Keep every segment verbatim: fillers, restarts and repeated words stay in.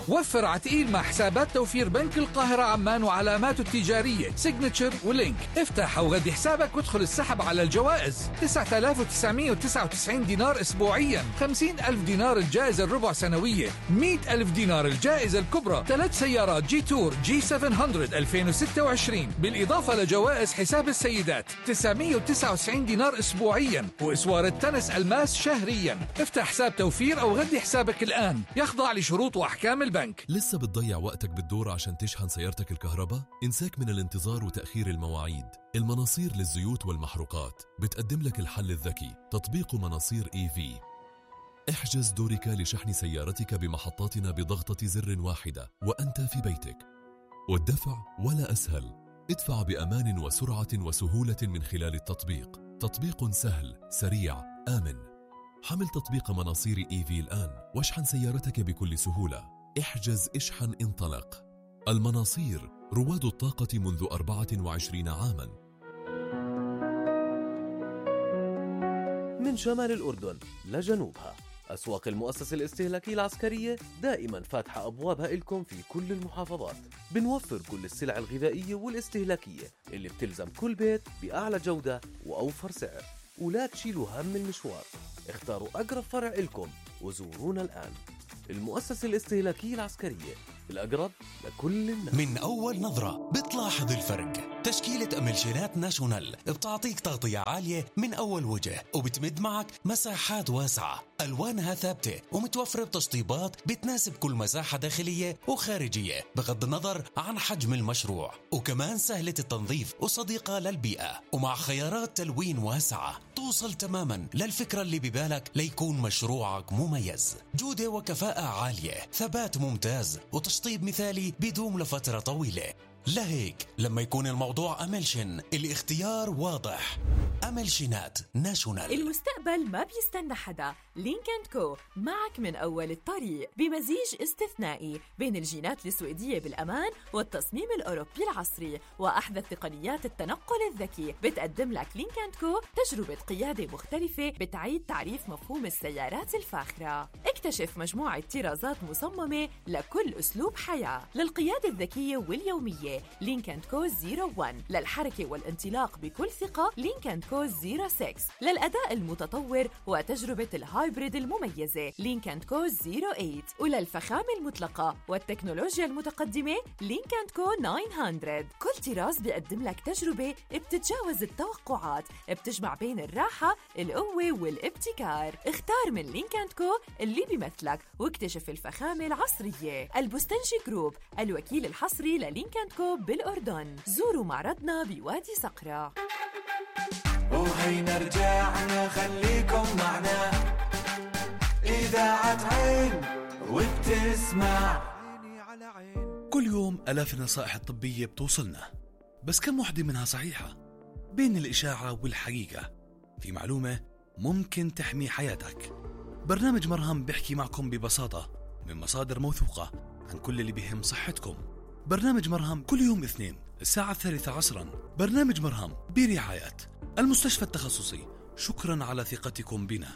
وفر عتقيل مع حسابات توفير بنك القاهرة عمان وعلاماته التجارية سيجنتشر ولينك. افتح أو غدي حسابك وادخل السحب على الجوائز. تسعة آلاف وتسعمائة وتسعة وتسعين دينار أسبوعيا، خمسين ألف دينار الجائزة الربع سنوية، مئة ألف دينار الجائزة الكبرى، ثلاث سيارات جي تور جي سبعمائة ألفين وستة وعشرين، بالإضافة لجوائز حساب السيدات تسعمائة وتسعة وتسعين دينار أسبوعيا، وإسوار التنس الماس شهريا. افتح حساب توفير أو غدي حسابك الآن، يخضع لشروط وأحكام البنك. لسه بتضيع وقتك بالدور عشان تشحن سيارتك الكهرباء؟ انساك من الانتظار وتأخير المواعيد. المناصير للزيوت والمحروقات بتقدم لك الحل الذكي، تطبيق مناصير إي في. احجز دورك لشحن سيارتك بمحطاتنا بضغطة زر واحدة وأنت في بيتك، والدفع ولا أسهل. ادفع بأمان وسرعة وسهولة من خلال التطبيق. تطبيق سهل، سريع، آمن. حمل تطبيق مناصير إي في الآن واشحن سيارتك بكل سهولة. احجز، اشحن، انطلق. المناصير، رواد الطاقة منذ أربعة وعشرين عاما. من شمال الأردن لجنوبها، أسواق المؤسسة الاستهلاكية العسكرية دائما فاتحة أبوابها إلكم في كل المحافظات. بنوفر كل السلع الغذائية والاستهلاكية اللي بتلزم كل بيت بأعلى جودة وأوفر سعر، ولا تشيلوا هم المشوار. اختاروا أقرب فرع إلكم وزورونا الآن. المؤسسة الاستهلاكية العسكرية، الأقرب لكل الناس. من أول نظرة بتلاحظ الفرق. تشكيلة أملشينات ناشونال بتعطيك تغطية عالية من أول وجه، وبتمد معك مساحات واسعة، ألوانها ثابتة ومتوفرة بتشطيبات بتناسب كل مساحة داخلية وخارجية بغض النظر عن حجم المشروع، وكمان سهلة التنظيف وصديقة للبيئة، ومع خيارات تلوين واسعة توصل تماما للفكرة اللي ببالك ليكون مشروعك مميز. جودة وكفاءة عالية، ثبات ممتاز، وتشطيب مثالي بيدوم لفترة طويلة. لهيك لما يكون الموضوع أملشن الاختيار واضح. أملشنات ناشونال. المستقبل ما بيستنى حدا. لينك أند كو معك من أول الطريق بمزيج استثنائي بين الجينات السويدية بالأمان والتصميم الأوروبي العصري وأحدث تقنيات التنقل الذكي. بتقدم لك لينك أند كو تجربة قيادة مختلفة بتعيد تعريف مفهوم السيارات الفاخرة. اكتشف مجموعة طرازات مصممة لكل أسلوب حياة. للقيادة الذكية واليومية لينك أند كو صفر واحد، للحركة والانطلاق بكل ثقة لينك أند كو صفر ستة، للأداء المتطور وتجربة الهايبريد المميزة لينك أند كو صفر ثمانية، وللفخامة المطلقة والتكنولوجيا المتقدمة لينك أند كو تسعمائة. كل طراز بيقدم لك تجربة بتتجاوز التوقعات، بتجمع بين الراحة، القوة والابتكار. اختار من لينك أند كو اللي بيمثلك واكتشف الفخامة العصرية. البستنجي جروب، الوكيل الحصري للينك أند كو بالأردن. زوروا معرضنا بوادي صقرة. وهينا رجعنا، خليكم معنا، إذاعة عين وبتسمع. كل يوم آلاف النصائح الطبية بتوصلنا، بس كم وحدة منها صحيحة؟ بين الإشاعة والحقيقة في معلومة ممكن تحمي حياتك. برنامج مرهم بيحكي معكم ببساطة من مصادر موثوقة عن كل اللي بيهم صحتكم. برنامج مرهم كل يوم اثنين الساعة الثالثة عصرا. برنامج مرهم برعاية المستشفى التخصصي. شكرا على ثقتكم بنا.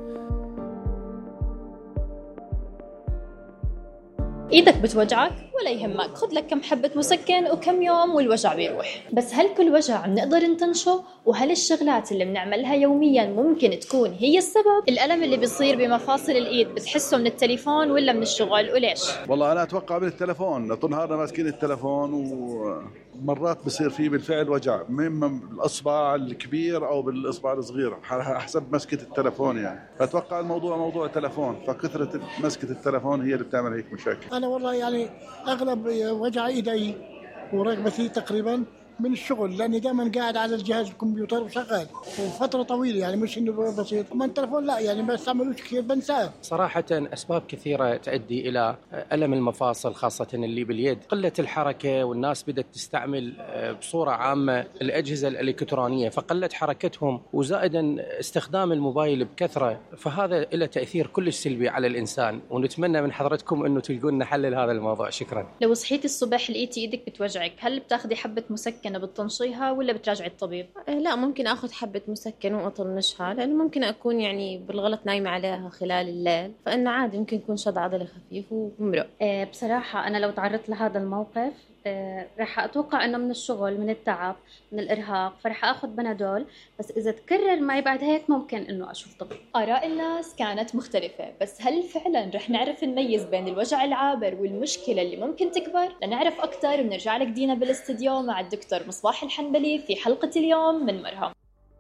ايدك بتوجعك ولا يهمك، خذ لك كم حبة مسكن وكم يوم والوجع بيروح. بس هل كل وجع بنقدر نطنشه؟ وهل الشغلات اللي بنعملها يوميا ممكن تكون هي السبب؟ الألم اللي بيصير بمفاصل الإيد بتحسه من التليفون ولا من الشغل، وليش؟ والله أنا أتوقع من التليفون، طول نهارنا ماسكين التليفون، ومرات بصير فيه بالفعل وجع من بالإصبع الكبير أو بالإصبع الصغير حسب مسكة التليفون يعني. فأتوقع الموضوع موضوع تليفون، فكثرة مسكة التليفون هي اللي بتعمل هيك مشاكل. أنا والله يعني أغلب وجع إيدي وركبتي تقريبا من الشغل، لاني دائما قاعد على الجهاز الكمبيوتر وشغال وفتره طويله، يعني مش انه بسيط. اما التلفون لا، يعني ما استعملوش كثير بنساه. صراحه اسباب كثيره تؤدي الى الم المفاصل، خاصه اللي باليد، قله الحركه، والناس بدات تستعمل بصوره عامه الاجهزه الالكترونيه فقلت حركتهم، وزائدا استخدام الموبايل بكثره، فهذا له تاثير كلش سلبي على الانسان. ونتمنى من حضرتكم انه تلقوا لنا حل لهذا الموضوع. شكرا. لو صحيتي الصبح لقيتي ايدك بتوجعك، هل بتاخذي حبه مسكن مسكنة بتطنشيها ولا بتراجعي الطبيب؟ لا، ممكن أخذ حبة مسكن وأطنشها، لأنه ممكن أكون يعني بالغلط نايمة عليها خلال الليل، فإنه عادي ممكن يكون شد عضلي خفيف ومرق. آه بصراحة أنا لو تعرضت لهذا الموقف آه رح أتوقع أنه من الشغل، من التعب، من الإرهاق، فرح أخذ بنادول. بس إذا تكرر معي بعد هيك ممكن أنه أشوف طبيب. آراء الناس كانت مختلفة، بس هل فعلا رح نعرف نميز بين الوجع العابر والمشكلة اللي ممكن تكبر؟ لنعرف أكثر بنرجع لك دينا بالاستديو مع الدكتور مصباح الحنبلي في حلقة اليوم من مرهم.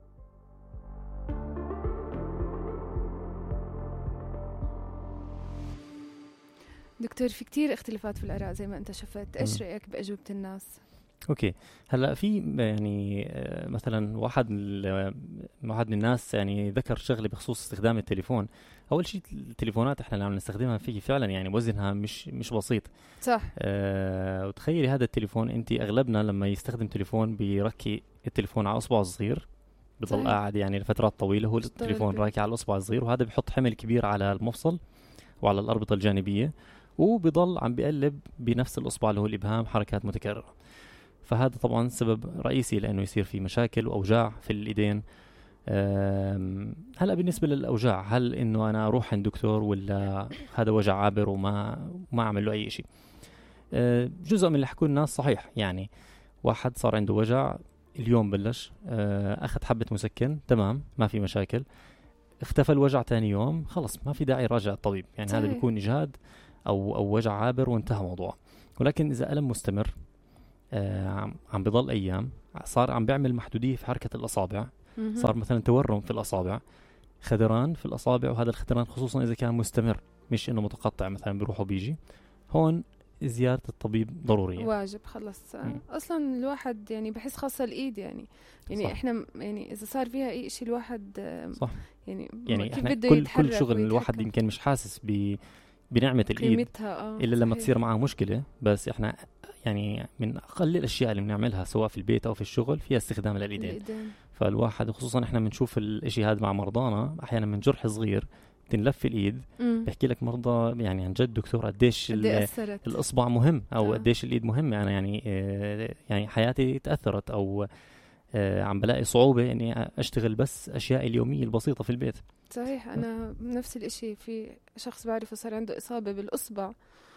دكتور، في كتير اختلافات في الآراء زي ما أنت شفت، إيش رأيك بأجوبة الناس؟ اوكي، هلا في يعني مثلا واحد واحد من الناس يعني ذكر شغله بخصوص استخدام التليفون. اول شيء التليفونات احنا اللي عم نستخدمها فيه فعلا يعني وزنها مش مش بسيط. صح. آه وتخيلي هذا التليفون، انت اغلبنا لما يستخدم تليفون بيركي التليفون على اصبعه الصغير، بضل قاعد يعني لفترات طويله هو التليفون راكي على الاصبع الصغير، وهذا بيحط حمل كبير على المفصل وعلى الاربطه الجانبيه، وبضل عم بيقلب بنفس الاصبع اللي هو الابهام حركات متكرره. فهذا طبعا سبب رئيسي لأنه يصير في مشاكل وأوجاع في الإيدين. هلأ بالنسبة للأوجاع، هل إنه أنا أروح عند دكتور ولا هذا وجع عابر وما ما أعمل له أي شيء؟ جزء من اللي حكوا الناس صحيح، يعني واحد صار عنده وجع اليوم بلش أخذ حبة مسكن تمام ما في مشاكل، اختفى الوجع تاني يوم خلص ما في داعي يراجع الطبيب، يعني صحيح. هذا بيكون إجهاد أو أو وجع عابر وانتهى موضوع. ولكن إذا ألم مستمر آه عم بضل أيام، صار عم بيعمل محدودية في حركة الأصابع، صار مثلا تورم في الأصابع، خدران في الأصابع، وهذا الخدران خصوصا إذا كان مستمر مش إنه متقطع مثلا بيروح وبيجي، هون زيارة الطبيب ضرورية واجب. خلص مم. أصلا الواحد يعني بحس خاصة الإيد يعني يعني صح. إحنا يعني إذا صار فيها أي شيء الواحد صح. يعني يعني إحنا كل كل شغل الواحد يمكن مش حاسس ب بنعمة الإيد آه إلا لما تصير معه مشكلة، بس إحنا يعني من أقل الأشياء اللي بنعملها سواء في البيت أو في الشغل فيها استخدام للإيدين. فالواحد خصوصا إحنا بنشوف الإشي هذا مع مرضانا أحيانا من جرح صغير تنلف الإيد، بحكي لك مرضى يعني عن جد دكتور قديش الإصبع مهم أو قديش الإيد مهمة. أنا يعني آه يعني حياتي تأثرت أو آه عم بلاقي صعوبة إني أشتغل بس أشياء اليومية البسيطة في البيت. صحيح. أنا نفس الإشي، في شخص بعرفه صار عنده إصابة بالإصبع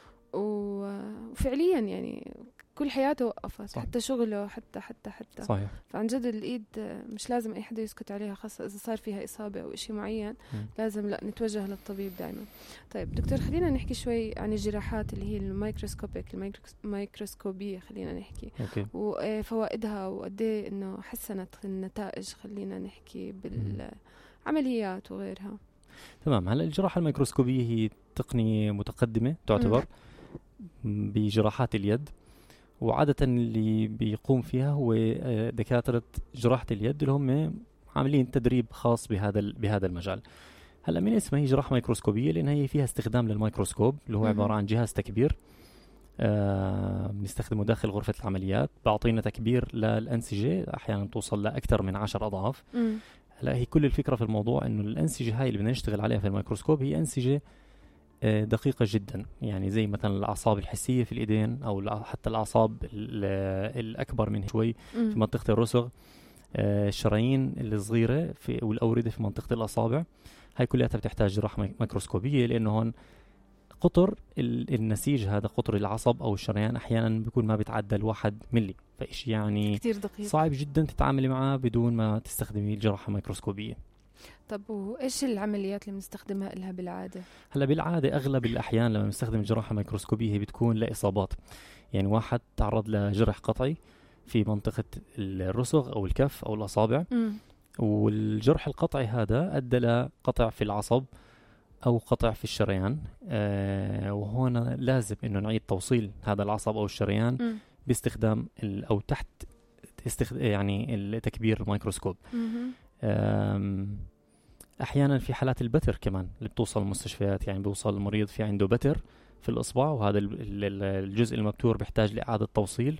وفعليا يعني كل حياته وقفت، صح. حتى شغله حتى حتى حتى صحيح. فعن جد الإيد مش لازم أي حدا يسكت عليها، خاصة إذا صار فيها إصابة أو إشي معين م. لازم لا نتوجه للطبيب دائما. طيب دكتور، خلينا نحكي شوي عن الجراحات اللي هي الميكروسكوبيك الميكروسكوبية خلينا نحكي أوكي. وفوائدها وقديه إنه حسنت النتائج، خلينا نحكي بالعمليات وغيرها. تمام. هلا الجراحة الميكروسكوبية هي تقنية متقدمة تعتبر م. بجراحات اليد، وعادة اللي بيقوم فيها هو دكاترة جراحة اليد اللي هم عاملين تدريب خاص بهذا بهذا المجال. هلا من اسمها هي جراحة ميكروسكوبية لأن هي فيها استخدام للميكروسكوب اللي هو عبارة عن جهاز تكبير آه بنستخدمه داخل غرفة العمليات، بعطينا تكبير للأنسجة أحيانا توصل لأكثر من عشر أضعاف. هلا هي كل الفكرة في الموضوع إنه الأنسجة هاي اللي بدنا نشتغل عليها في الميكروسكوب هي أنسجة دقيقة جدا، يعني زي مثلا الأعصاب الحسية في الإيدين أو حتى الأعصاب الأكبر من شوي في منطقة الرسغ، الشرايين الصغيرة في والأوردة في منطقة الأصابع، هاي كلها بتحتاج جراحة ميكروسكوبية لأنه هون قطر النسيج هذا قطر العصب أو الشريان أحيانا بيكون ما بيتعدى الواحد ملي، فإشي يعني كتير دقيق صعب جدا تتعاملي معاه بدون ما تستخدمي الجراحة ميكروسكوبية. طب وإيش العمليات اللي بنستخدمها لها بالعادة؟ هلا بالعادة أغلب الأحيان لما بنستخدم الجراحة الميكروسكوبية هي بتكون لإصابات، يعني واحد تعرض لجرح قطعي في منطقة الرسغ أو الكف أو الأصابع م. والجرح القطعي هذا أدى لقطع في العصب أو قطع في الشريان، آه وهون لازم إنه نعيد توصيل هذا العصب أو الشريان م. باستخدام أو تحت استخد... يعني التكبير الميكروسكوب. أحيانا في حالات البتر كمان اللي بتوصل المستشفيات، يعني بيوصل المريض في عنده بتر في الإصبع وهذا الجزء المبتور بيحتاج لإعادة توصيل.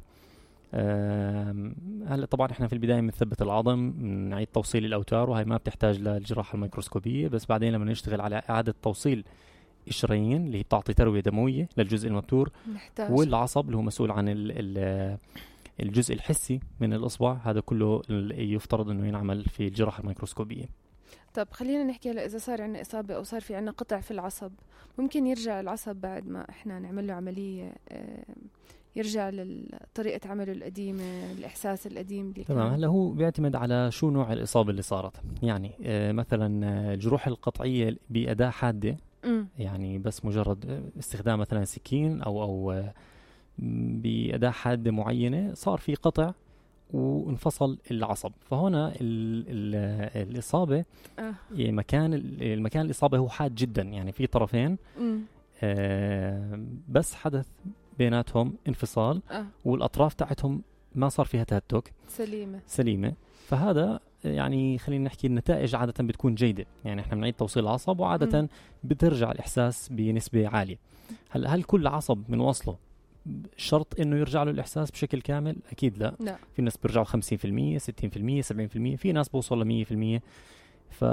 هلا طبعا احنا في البداية بنثبت العظم، نعيد توصيل الأوتار وهي ما بتحتاج للجراحة الميكروسكوبية، بس بعدين لما نشتغل على إعادة توصيل الشرايين اللي هي بتعطي تروية دموية للجزء المبتور محتاج. والعصب اللي هو مسؤول عن ال ال الجزء الحسي من الإصبع هذا كله يفترض أنه ينعمل في الجراحة الميكروسكوبية. طب خلينا نحكي هلا إذا صار عندنا إصابة أو صار في عندنا قطع في العصب، ممكن يرجع العصب بعد ما إحنا نعمل له عملية يرجع لطريقة عمله القديمة، الإحساس القديم اللي تمام. هلا هو بيعتمد على شو نوع الإصابة اللي صارت. يعني آه مثلا الجروح القطعية بأداة حادة م. يعني بس مجرد استخدام مثلا سكين أو أو بأداة حادة معينة صار في قطع وانفصل العصب، فهنا ال ال الإصابة آه. مكان المكان الإصابة هو حاد جدا، يعني في طرفين آه بس حدث بيناتهم انفصال آه. والأطراف تاعتهم ما صار فيها تهتك، سليمة سليمة فهذا يعني خلينا نحكي النتائج عادة بتكون جيدة. يعني احنا بنعيد توصيل العصب وعادة م. بترجع الإحساس بنسبة عالية. هل هل كل عصب من وصله شرط انه يرجع له الإحساس بشكل كامل؟ اكيد لا, لا. في ناس بيرجعوا خمسين بالمية ستين بالمية سبعين بالمية، في ناس بوصل ل مية بالمية. ف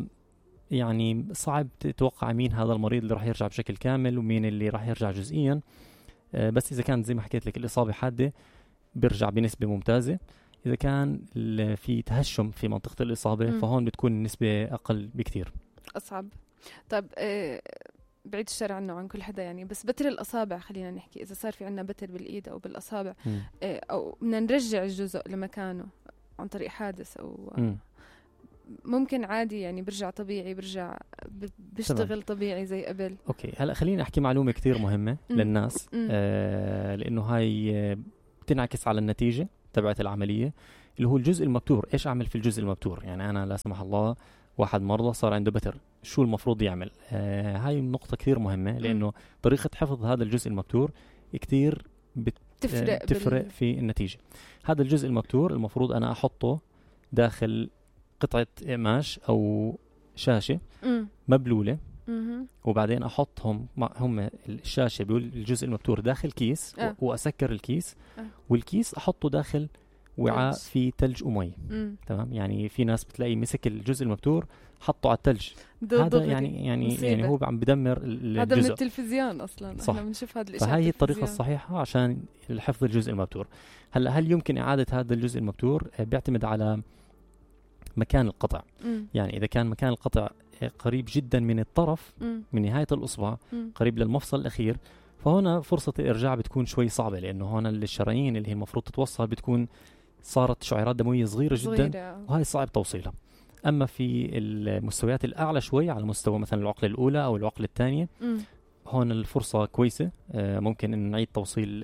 يعني صعب تتوقع مين هذا المريض اللي راح يرجع بشكل كامل ومين اللي راح يرجع جزئيا. بس إذا كانت زي ما حكيت لك الإصابة حادة بيرجع بنسبة ممتازة. إذا كان في تهشم في منطقة الإصابة م. فهون بتكون النسبة أقل بكتير، أصعب. طب آه بعيد الشر عنه عن كل حدا يعني، بس بتر الأصابع خلينا نحكي، إذا صار في عنا بتر بالإيد أو بالأصابع آه أو بدنا نرجع الجزء لمكانه عن طريق حادث أو م. ممكن عادي يعني برجع طبيعي، برجع بيشتغل تمام. طبيعي زي قبل. اوكي هلا خليني احكي معلومه كثير مهمه م. للناس م. آه لانه هاي بتنعكس على النتيجه تبعت العمليه، اللي هو الجزء المبتور. ايش اعمل في الجزء المبتور؟ يعني انا لا سمح الله واحد مرضى صار عنده بتر، شو المفروض يعمل؟ آه هاي النقطه كثير مهمه، لانه م. طريقه حفظ هذا الجزء المبتور كثير بتفرق, بتفرق بال... في النتيجه. هذا الجزء المبتور المفروض انا احطه داخل قطعة قماش أو شاشة م. مبلولة م- وبعدين أحطهم هم الشاشة بيقول الجزء المبتور داخل كيس أه. وأسكر الكيس أه. والكيس أحطه داخل وعاء في تلج ومي. تمام. يعني في ناس بتلاقي مسك الجزء المبتور حطه على التلج، هذا يعني يعني مصيبة. يعني هو عم بدمر الجزء. هذا من التلفزيون أصلا صح. احنا بنشوف هذا الإشياء. فهي الطريقة الصحيحة عشان حفظ الجزء المبتور. هلا هل يمكن إعادة هذا الجزء المبتور؟ بيعتمد على مكان القطع. م. يعني إذا كان مكان القطع قريب جدا من الطرف م. من نهاية الأصبع م. قريب للمفصل الأخير، فهنا فرصة الإرجاع بتكون شوي صعبة، لأنه هنا الشرايين اللي هي المفروض تتوصل بتكون صارت شعيرات دموية صغيرة جدا صغيرة. وهي صعب توصيلها. أما في المستويات الأعلى شوي على مستوى مثلا العقلة الأولى أو العقلة الثانية م. هون الفرصة كويسة، ممكن إن نعيد توصيل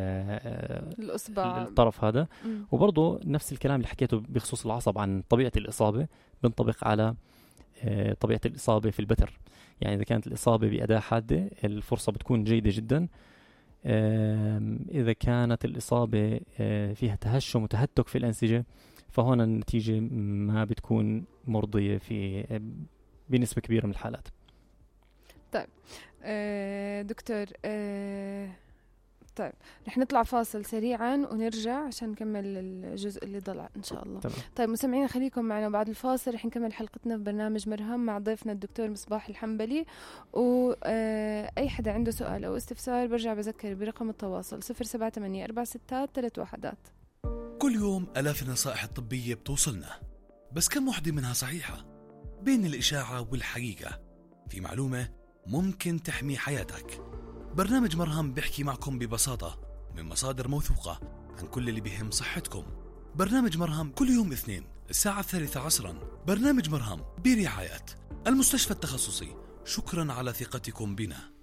الأصبع الطرف هذا. مم. وبرضه نفس الكلام اللي حكيته بخصوص العصب عن طبيعة الإصابة بنطبق على طبيعة الإصابة في البتر. يعني إذا كانت الإصابة بأداة حادة الفرصة بتكون جيدة جدا. إذا كانت الإصابة فيها تهشم وتهتك في الأنسجة فهون النتيجة ما بتكون مرضية في بنسبة كبيرة من الحالات. طيب آه دكتور آه طيب رح نطلع فاصل سريعا ونرجع عشان نكمل الجزء اللي ضل ان شاء الله. طبعا. طيب مستمعينا خليكم معنا بعد الفاصل، رح نكمل حلقتنا في برنامج مرهم مع ضيفنا الدكتور مصباح الحنبلي. واي حدا عنده سؤال او استفسار برجع بذكر برقم التواصل صفر سبعة ثمانية أربعة ستة ثلاثة وحدات. كل يوم آلاف النصائح الطبية بتوصلنا، بس كم وحدة منها صحيحة؟ بين الإشاعة والحقيقة في معلومة ممكن تحمي حياتك. برنامج مرهم بيحكي معكم ببساطة من مصادر موثوقة عن كل اللي بيهم صحتكم. برنامج مرهم كل يوم اثنين الساعة الثالثة عصرا. برنامج مرهم برعاية المستشفى التخصصي. شكرا على ثقتكم بنا.